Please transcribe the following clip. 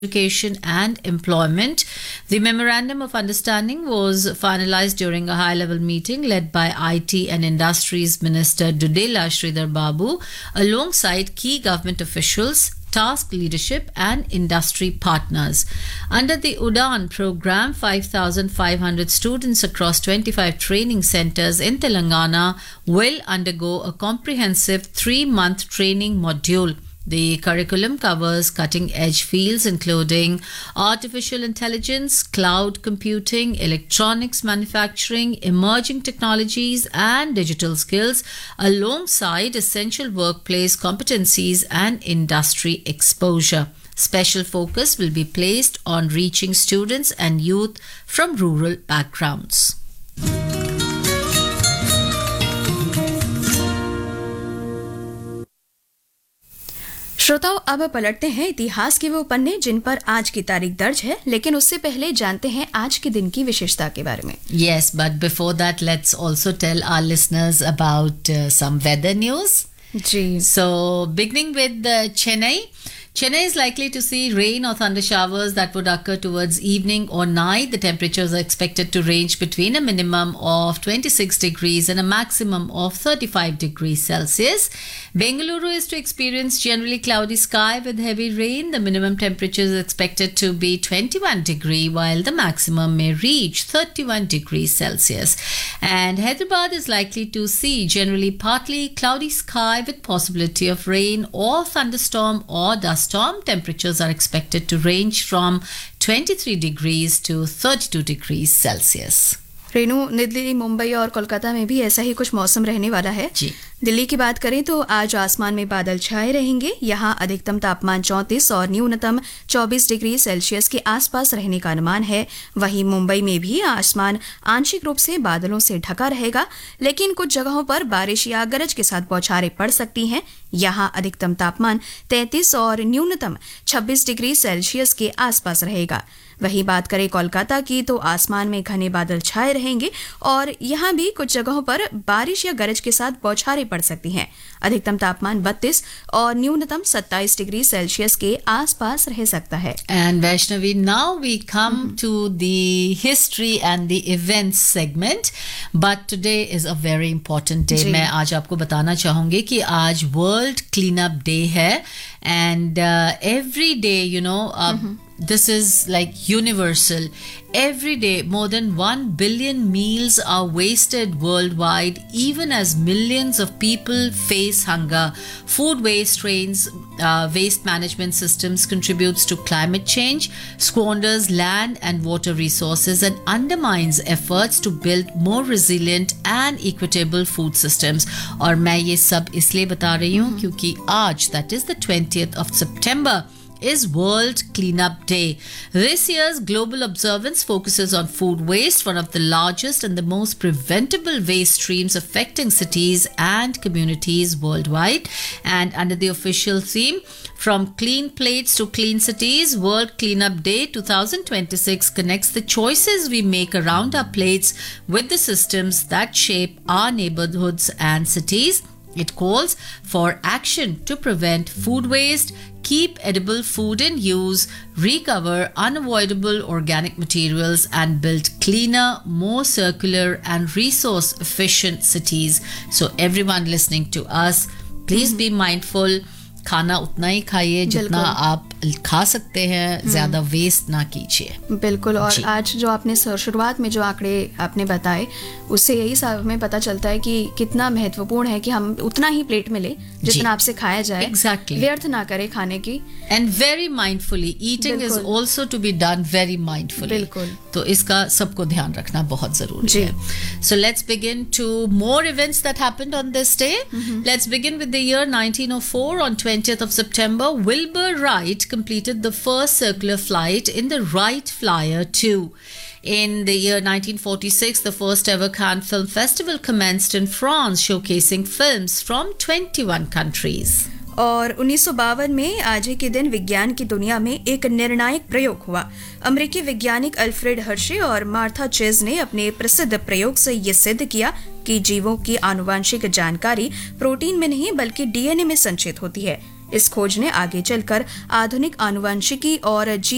education and employment. The Memorandum of Understanding was finalized during a high-level meeting led by IT and Industries Minister Dudela Sridhar Babu alongside key government officials, task leadership and industry partners. Under the UDAN program, 5,500 students across 25 training centers in Telangana will undergo a comprehensive 3-month training module. The curriculum covers cutting-edge fields including artificial intelligence, cloud computing, electronics manufacturing, emerging technologies and digital skills alongside essential workplace competencies and industry exposure. Special focus will be placed on reaching students and youth from rural backgrounds. श्रोताओं, अब पलटते हैं इतिहास के वो पन्ने जिन पर आज की तारीख दर्ज है, लेकिन उससे पहले जानते हैं आज के दिन की विशेषता के बारे में. Yes, but before that, let's also tell our listeners about some weather news. Ji. So, beginning with Chennai. Chennai is likely to see rain or thunder showers that would occur towards evening or night. The temperatures are expected to range between a minimum of 26 degrees and a maximum of 35 degrees Celsius. Bengaluru is to experience generally cloudy sky with heavy rain. The minimum temperature is expected to be 21 degrees while the maximum may reach 31 degrees Celsius. And Hyderabad is likely to see generally partly cloudy sky with possibility of rain or thunderstorm or dust storm. Temperatures are expected to range from 23 degrees to 32 degrees Celsius. Renu, Delhi, Mumbai और कोलकाता में भी ऐसा ही कुछ मौसम रहने वाला है. जी. दिल्ली की बात करें तो आज आसमान में बादल छाए रहेंगे. यहाँ अधिकतम तापमान 34 और न्यूनतम 24 डिग्री सेल्सियस के आसपास रहने का अनुमान है. वहीं मुंबई में भी आसमान आंशिक रूप से बादलों से ढका रहेगा, लेकिन कुछ जगहों पर बारिश या गरज के साथ बौछारें पड़ सकती हैं. यहाँ अधिकतम तापमान 33 और न्यूनतम 26 डिग्री सेल्सियस के आसपास रहेगा. वहीं बात करें कोलकाता की तो आसमान में घने बादल छाए रहेंगे और यहाँ भी कुछ जगहों पर बारिश या गरज के साथ बौछारें पड़ सकती हैं. अधिकतम तापमान 32 और न्यूनतम 27 डिग्री सेल्सियस के आसपास रह सकता है. And Vaishnavi, now we come to the history and the events segment. But today is a very important day. मैं आज आपको बताना चाहूँगी कि आज World Cleanup Day है. And every day, you know, this is like universal. Every day, more than 1 billion meals are wasted worldwide, even as millions of people face hunger. Food waste strains waste management systems, contributes to climate change, squanders land and water resources, and undermines efforts to build more resilient and equitable food systems. और मैं ये सब इसलिए बता रही हूँ क्योंकि आज, that is the 20th of September, is World Cleanup Day. This year's global observance focuses on food waste, one of the largest and the most preventable waste streams affecting cities and communities worldwide. And under the official theme, From Clean Plates to Clean Cities, World Cleanup Day 2026 connects the choices we make around our plates with the systems that shape our neighborhoods and cities. It calls for action to prevent food waste, keep edible food in use, recover unavoidable organic materials, and build cleaner, more circular and resource efficient cities. So everyone listening to us, please be mindful. खाना उतना ही खाइए जितना आप खा सकते हैं, ज्यादा waste ना कीजिए. बिल्कुल. और आज जो आपने शुरुआत में जो आंकड़े आपने बताए, उससे यही हमें पता चलता है कि कितना महत्वपूर्ण है कि हम उतना ही प्लेट में ले जितना आपसे खाया जाए. Exactly. व्यर्थ ना करें खाने की. And very mindfully. Eating is also to be done very mindfully. बिल्कुल. तो इसका सबको ध्यान रखना बहुत जरूरी है. So let's begin to more events that happened on this day. Let's begin with the year 1904. On 20th of September, Wilbur Wright completed the first circular flight in the Wright Flyer 2. In the year 1946, the first ever Cannes Film Festival commenced in France, showcasing films from 21 countries. और 1952 में आज ही के दिन विज्ञान की दुनिया में एक निर्णायक प्रयोग हुआ. अमेरिकी वैज्ञानिक अल्फ्रेड हर्शे और मार्था चेज ने अपने प्रसिद्ध प्रयोग से ये सिद्ध किया कि जीवों की आनुवांशिक जानकारी प्रोटीन में नहीं बल्कि डीएनए में संचित होती है. इस खोज ने आगे चलकर आधुनिक आनुवंशिकी और